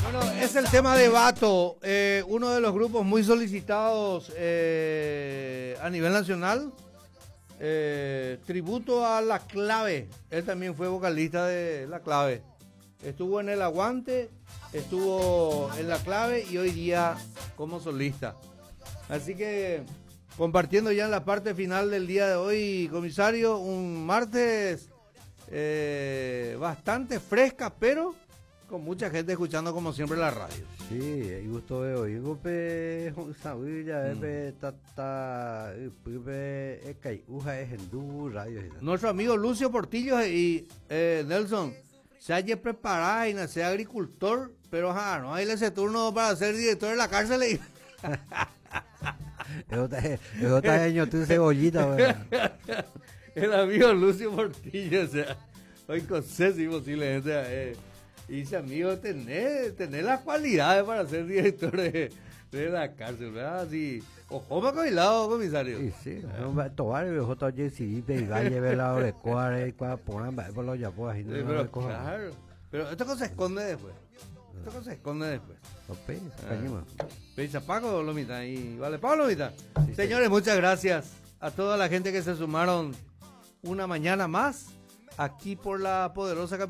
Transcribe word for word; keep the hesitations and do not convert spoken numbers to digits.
Bueno, es el tema de Bato, eh, uno de los grupos muy solicitados eh, a nivel nacional. Eh, tributo a La Clave, él también fue vocalista de La Clave. Estuvo en El Aguante, estuvo en La Clave y hoy día como solista. Así que compartiendo ya en la parte final del día de hoy, comisario, un martes eh, bastante fresca, pero con mucha gente escuchando como siempre la radio. Sí, y gusto de oír pe sabilla pe tata pe ekai uja es en radio. Nuestro amigo Lucio Portillo y eh, Nelson se haya preparado y no sea agricultor, pero ajá, no hay ese turno para ser director de la cárcel. Y... Eso está año tu cebollita. El amigo Lucio Portillo, o sea, hoy con Ceci posiblemente. Eh, y dice, amigo, tener, tener las cualidades para ser director de, de la cárcel, ¿verdad? Así, ojo, me coilado, comisario. Sí, sí, no va a tomar el ojo todo y va a llevar la hora de cuadra y cuadra por por los yapos ahí. Pero claro, pero esta cosa se esconde después. Esta cosa se esconde después. Pisa Paco Lomita y vale Pablo Lomita. Sí, señores, sí. Muchas gracias a toda la gente que se sumaron una mañana más aquí por la poderosa capital.